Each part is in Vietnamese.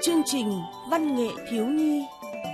Chương trình Văn nghệ thiếu nhi.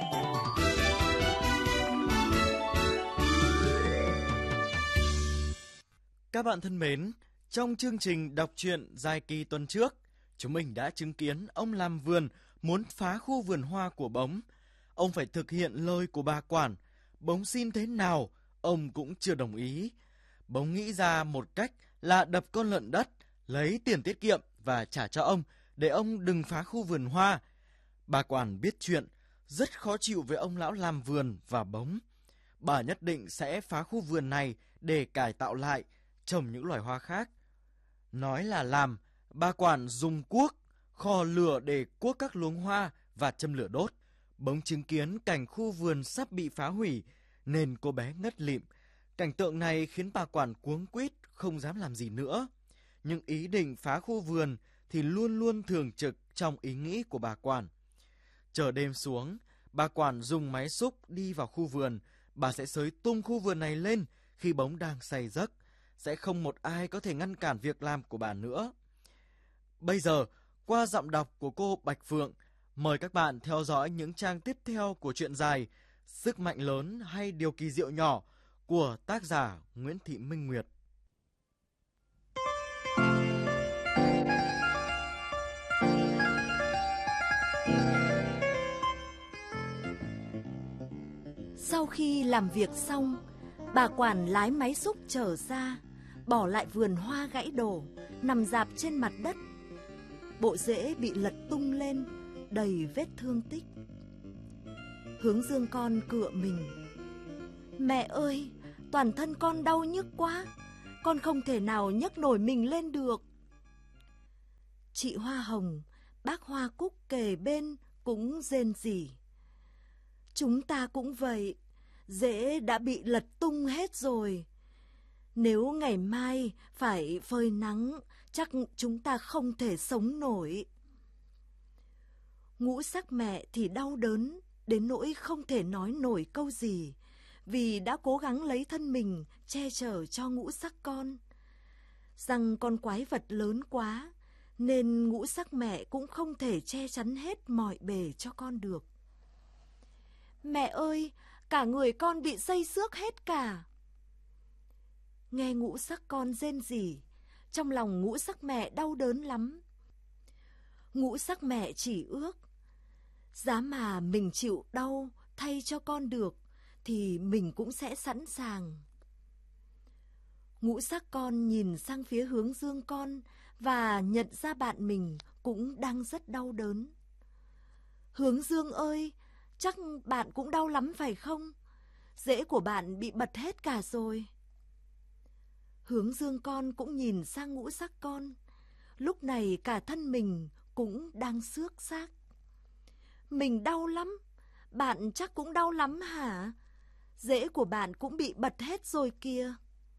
Các bạn thân mến, trong chương trình đọc truyện dài kỳ tuần trước, chúng mình đã chứng kiến ông làm vườn muốn phá khu vườn hoa của Bống. Ông phải thực hiện lời của bà quản. Bống xin thế nào, ông cũng chưa đồng ý. Bống nghĩ ra một cách là đập con lợn đất, lấy tiền tiết kiệm và trả cho ông, để ông đừng phá khu vườn hoa. Bà quản biết chuyện, rất khó chịu với ông lão làm vườn và Bống. Bà nhất định sẽ phá khu vườn này để cải tạo lại, trồng những loài hoa khác. Nói là làm, bà quản dùng cuốc, khò lửa để cuốc các luống hoa và châm lửa đốt. Bống chứng kiến cảnh khu vườn sắp bị phá hủy, nên cô bé ngất lịm. Cảnh tượng này khiến bà quản cuống quýt, không dám làm gì nữa. Nhưng ý định phá khu vườn thì luôn luôn thường trực trong ý nghĩ của bà quản. Chờ đêm xuống, bà quản dùng máy xúc đi vào khu vườn. Bà sẽ xới tung khu vườn này lên khi Bống đang say giấc. Sẽ không một ai có thể ngăn cản việc làm của bà nữa. Bây giờ, qua giọng đọc của cô Bạch Phượng, mời các bạn theo dõi những trang tiếp theo của truyện dài Sức mạnh lớn hay điều kỳ diệu nhỏ của tác giả Nguyễn Thị Minh Nguyệt. Sau khi làm việc xong, bà quản lái máy xúc trở ra, bỏ lại vườn hoa gãy đổ, nằm rạp trên mặt đất. Bộ rễ bị lật tung lên, đầy vết thương tích. Hướng Dương con cựa mình. Mẹ ơi, toàn thân con đau nhức quá, con không thể nào nhấc nổi mình lên được. Chị Hoa Hồng, bác Hoa Cúc kề bên cũng rên rỉ. Chúng ta cũng vậy, rễ đã bị lật tung hết rồi. Nếu ngày mai phải phơi nắng, chắc chúng ta không thể sống nổi. Ngũ sắc mẹ thì đau đớn, đến nỗi không thể nói nổi câu gì, vì đã cố gắng lấy thân mình che chở cho ngũ sắc con. Rằng con quái vật lớn quá, nên ngũ sắc mẹ cũng không thể che chắn hết mọi bề cho con được. Mẹ ơi, cả người con bị xây xước hết cả. Nghe ngũ sắc con rên rỉ, trong lòng ngũ sắc mẹ đau đớn lắm. Ngũ sắc mẹ chỉ ước, giá mà mình chịu đau thay cho con được, thì mình cũng sẽ sẵn sàng. Ngũ sắc con nhìn sang phía Hướng Dương con và nhận ra bạn mình cũng đang rất đau đớn. Hướng Dương ơi, chắc bạn cũng đau lắm phải không? Rễ của bạn bị bật hết cả rồi. Hướng Dương con cũng nhìn sang ngũ sắc con. Lúc này cả thân mình cũng đang xước xác. Mình đau lắm. Bạn chắc cũng đau lắm hả? Rễ của bạn cũng bị bật hết rồi kìa.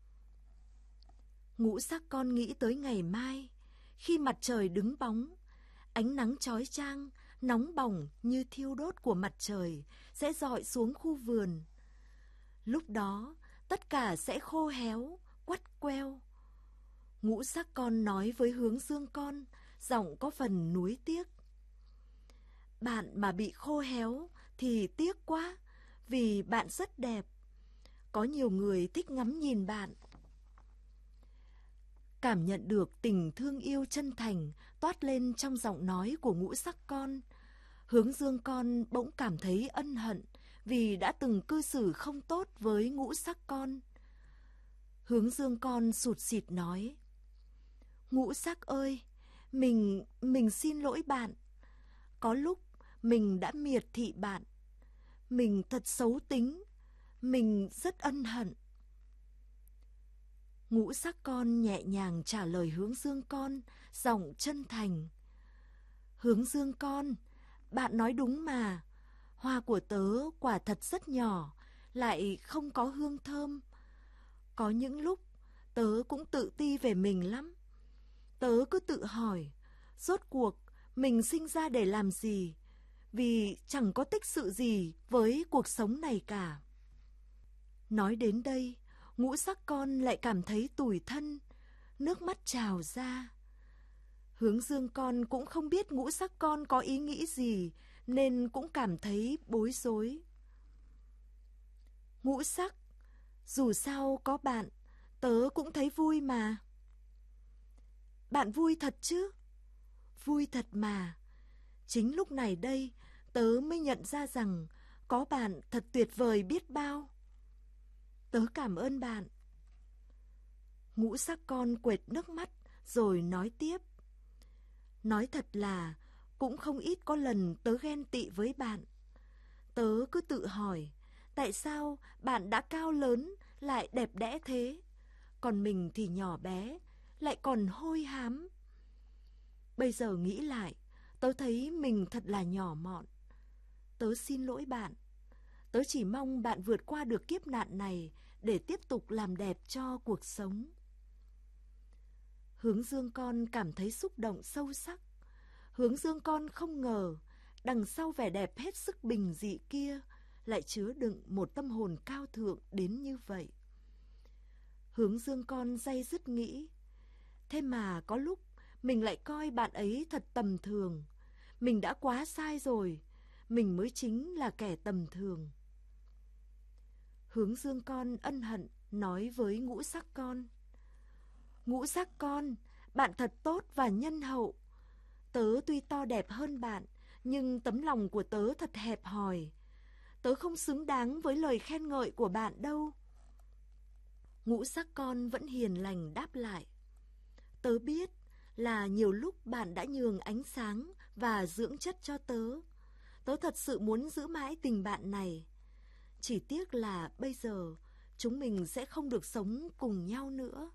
Ngũ sắc con nghĩ tới ngày mai, khi mặt trời đứng bóng, ánh nắng chói chang, nóng bỏng như thiêu đốt của mặt trời sẽ rọi xuống khu vườn. Lúc đó, tất cả sẽ khô héo, quắt queo. Ngũ sắc con nói với Hướng Dương con, giọng có phần nuối tiếc. Bạn mà bị khô héo thì tiếc quá, vì bạn rất đẹp. Có nhiều người thích ngắm nhìn bạn. Cảm nhận được tình thương yêu chân thành toát lên trong giọng nói của ngũ sắc con, Hướng Dương con bỗng cảm thấy ân hận vì đã từng cư xử không tốt với ngũ sắc con. Hướng Dương con sụt sịt nói: Ngũ sắc ơi, mình xin lỗi bạn. Có lúc mình đã miệt thị bạn. Mình thật xấu tính. Mình rất ân hận. Ngũ sắc con nhẹ nhàng trả lời Hướng Dương con, giọng chân thành. Hướng Dương con, bạn nói đúng mà. Hoa của tớ quả thật rất nhỏ, lại không có hương thơm. Có những lúc tớ cũng tự ti về mình lắm. Tớ cứ tự hỏi, rốt cuộc mình sinh ra để làm gì? Vì chẳng có tích sự gì với cuộc sống này cả. Nói đến đây, ngũ sắc con lại cảm thấy tủi thân, nước mắt trào ra. Hướng Dương con cũng không biết Ngũ Sắc con có ý nghĩ gì, nên cũng cảm thấy bối rối. Ngũ Sắc, dù sao có bạn, tớ cũng thấy vui mà. Bạn vui thật chứ? Vui thật mà. Chính lúc này đây, tớ mới nhận ra rằng có bạn thật tuyệt vời biết bao. Tớ cảm ơn bạn. Ngũ Sắc con quệt nước mắt rồi nói tiếp. Nói thật là cũng không ít có lần tớ ghen tị với bạn. Tớ cứ tự hỏi, tại sao bạn đã cao lớn lại đẹp đẽ thế, còn mình thì nhỏ bé, lại còn hôi hám. Bây giờ nghĩ lại, tớ thấy mình thật là nhỏ mọn. Tớ xin lỗi bạn. Tớ chỉ mong bạn vượt qua được kiếp nạn này để tiếp tục làm đẹp cho cuộc sống. Hướng Dương con cảm thấy xúc động sâu sắc. Hướng Dương con không ngờ đằng sau vẻ đẹp hết sức bình dị kia lại chứa đựng một tâm hồn cao thượng đến như vậy. Hướng Dương con day dứt nghĩ, thế mà có lúc mình lại coi bạn ấy thật tầm thường. Mình đã quá sai rồi, mình mới chính là kẻ tầm thường. Hướng Dương con ân hận nói với Ngũ Sắc con. Ngũ Sắc con, bạn thật tốt và nhân hậu. Tớ tuy to đẹp hơn bạn, nhưng tấm lòng của tớ thật hẹp hòi. Tớ không xứng đáng với lời khen ngợi của bạn đâu. Ngũ Sắc con vẫn hiền lành đáp lại. Tớ biết là nhiều lúc bạn đã nhường ánh sáng và dưỡng chất cho tớ. Tớ thật sự muốn giữ mãi tình bạn này. Chỉ tiếc là bây giờ chúng mình sẽ không được sống cùng nhau nữa.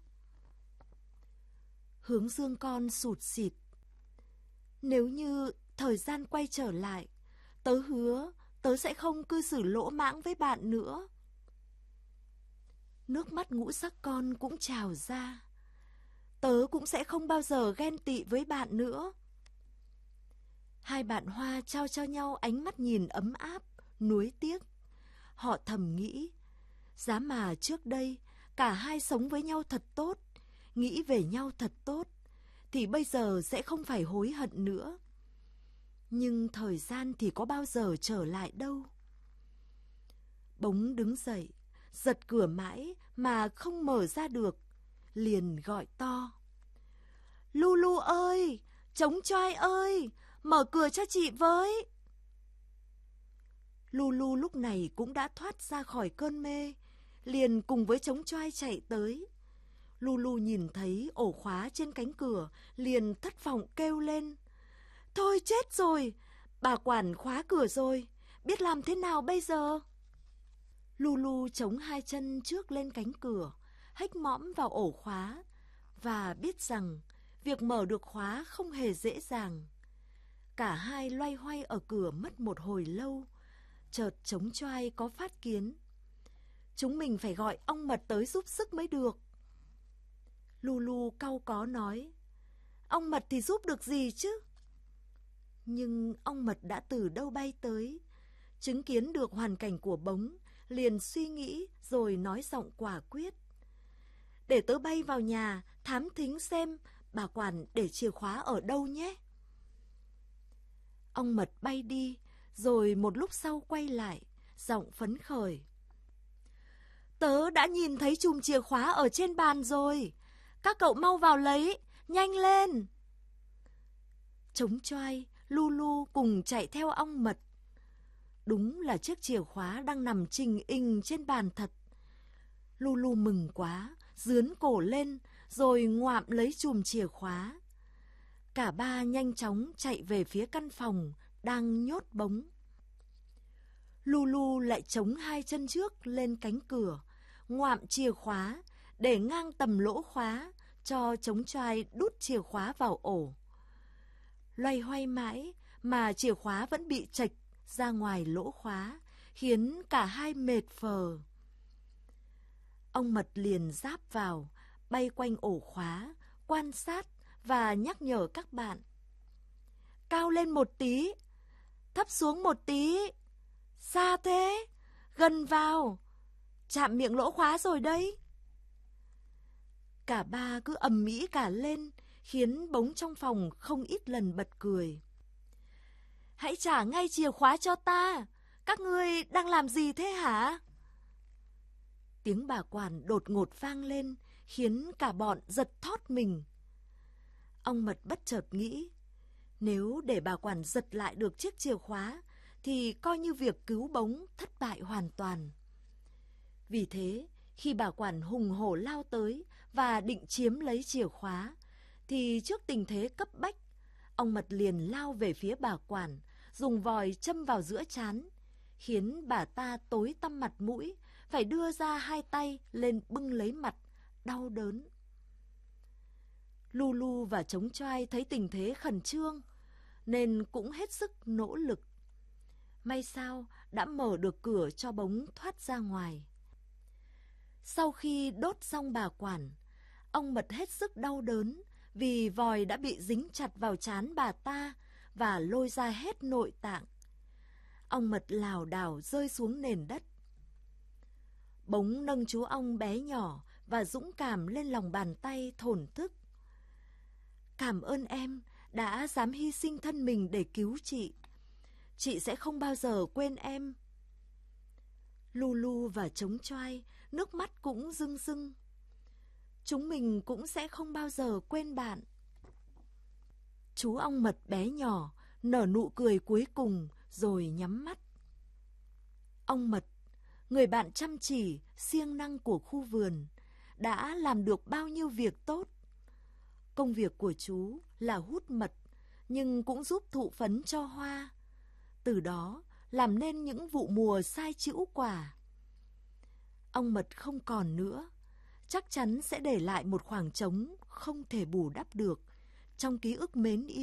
Hướng Dương con sụt sịt. Nếu như thời gian quay trở lại, tớ hứa tớ sẽ không cư xử lỗ mãng với bạn nữa. Nước mắt Ngũ Sắc con cũng trào ra. Tớ cũng sẽ không bao giờ ghen tị với bạn nữa. Hai bạn Hoa trao cho nhau ánh mắt nhìn ấm áp, nuối tiếc. Họ thầm nghĩ, giá mà trước đây cả hai sống với nhau thật tốt, nghĩ về nhau thật tốt, thì bây giờ sẽ không phải hối hận nữa. Nhưng thời gian thì có bao giờ trở lại đâu. Bống đứng dậy, giật cửa mãi mà không mở ra được, liền gọi to. Lulu ơi, Trống Choai ơi, mở cửa cho chị với. Lulu lúc này cũng đã thoát ra khỏi cơn mê, liền cùng với Trống Choai chạy tới. Lulu nhìn thấy ổ khóa trên cánh cửa, liền thất vọng kêu lên. Thôi chết rồi, bà quản khóa cửa rồi, biết làm thế nào bây giờ? Lulu chống hai chân trước lên cánh cửa, hếch mõm vào ổ khóa, và biết rằng việc mở được khóa không hề dễ dàng. Cả hai loay hoay ở cửa mất một hồi lâu, chợt Trống Choai có phát kiến. Chúng mình phải gọi ông Mật tới giúp sức mới được. Lulu cau có nói, ông Mật thì giúp được gì chứ? Nhưng ông Mật đã từ đâu bay tới, chứng kiến được hoàn cảnh của Bống, liền suy nghĩ rồi nói giọng quả quyết. Để tớ bay vào nhà, thám thính xem bà quản để chìa khóa ở đâu nhé. Ông Mật bay đi, rồi một lúc sau quay lại, giọng phấn khởi. Tớ đã nhìn thấy chùm chìa khóa ở trên bàn rồi. Các cậu mau vào lấy, nhanh lên. Trống Choai, Lulu cùng chạy theo ông Mật. Đúng là chiếc chìa khóa đang nằm trình ình trên bàn thật. Lulu mừng quá, dướn cổ lên, rồi ngoạm lấy chùm chìa khóa. Cả ba nhanh chóng chạy về phía căn phòng đang nhốt Bống. Lulu lại chống hai chân trước lên cánh cửa, ngoạm chìa khóa, để ngang tầm lỗ khóa, cho Trống Choai đút chìa khóa vào ổ. Loay hoay mãi mà chìa khóa vẫn bị chệch ra ngoài lỗ khóa, khiến cả hai mệt phờ. Ông Mật liền giáp vào, bay quanh ổ khóa, quan sát và nhắc nhở các bạn. Cao lên một tí, thấp xuống một tí, xa thế, gần vào, chạm miệng lỗ khóa rồi đấy. Cả ba cứ ầm ĩ cả lên, khiến bóng trong phòng không ít lần bật cười. Hãy trả ngay chìa khóa cho ta! Các ngươi đang làm gì thế hả? Tiếng bà quản đột ngột vang lên, khiến cả bọn giật thót mình. Ông Mật bất chợt nghĩ, nếu để bà quản giật lại được chiếc chìa khóa, thì coi như việc cứu bóng thất bại hoàn toàn. Vì thế, khi bà quản hùng hổ lao tới và định chiếm lấy chìa khóa, thì trước tình thế cấp bách, ông Mật liền lao về phía bà quản, dùng vòi châm vào giữa trán, khiến bà ta tối tăm mặt mũi, phải đưa ra hai tay lên bưng lấy mặt, đau đớn. Lulu và Trống Choai thấy tình thế khẩn trương, nên cũng hết sức nỗ lực. May sao đã mở được cửa cho bóng thoát ra ngoài. Sau khi đốt xong bà quản, ông Mật hết sức đau đớn vì vòi đã bị dính chặt vào trán bà ta và lôi ra hết nội tạng. Ông Mật lảo đảo rơi xuống nền đất. Bóng nâng chú ong bé nhỏ và dũng cảm lên lòng bàn tay thổn thức. Cảm ơn em đã dám hy sinh thân mình để cứu chị. Chị sẽ không bao giờ quên em. Lulu và Trống Choai, nước mắt cũng rưng rưng. Chúng mình cũng sẽ không bao giờ quên bạn. Chú ong Mật bé nhỏ nở nụ cười cuối cùng rồi nhắm mắt. Ong Mật, người bạn chăm chỉ, siêng năng của khu vườn, đã làm được bao nhiêu việc tốt. Công việc của chú là hút mật, nhưng cũng giúp thụ phấn cho hoa. Từ đó làm nên những vụ mùa sai trĩu quả. Ong Mật không còn nữa, chắc chắn sẽ để lại một khoảng trống không thể bù đắp được trong ký ức mến yêu